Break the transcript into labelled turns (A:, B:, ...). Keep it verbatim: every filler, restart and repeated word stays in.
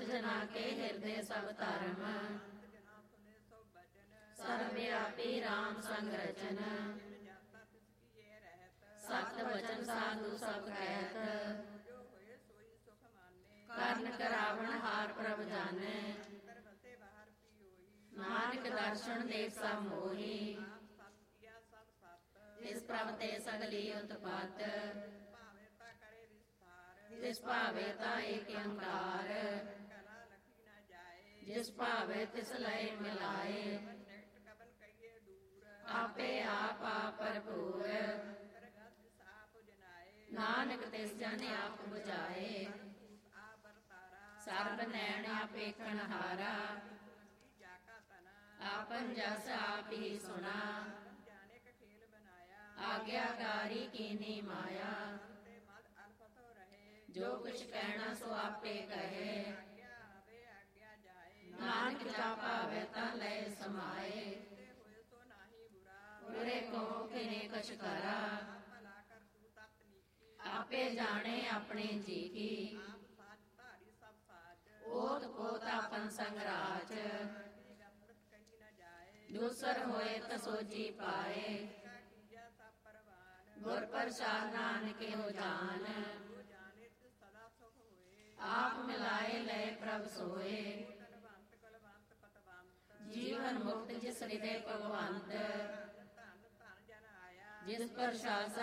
A: जना के हृदय सब धर्म सर्वव्यापी राम संग रचन सत वचन साधु सब कहत कर्ण करावण हार प्रभ जाने नानक दर्शन देव सब मोही इस प्रभ ते सगली उत्पत जिस भावे ता एक अंकार जिस भावे तिस लय मिलाए आपे आप भरपूर नानक तिस जन आप बुझाए सर्ब नैन आपेखन हारा आपन जस आप ही सुना आज्ञाकारी कीनी माया जो कुछ कहना सो आपे कहे नानक जा भावे ता लय समाए बुरे को किने कछ करा आपे जाने अपने जी की ओत पोत आपन संगराज दूसर होए त सोची पाए गुर प्रसाद नानक हो जान आप मिलाए लय प्रभ सोए जीवन मुक्त जिस हृदय भगवंत जिस प्रसाद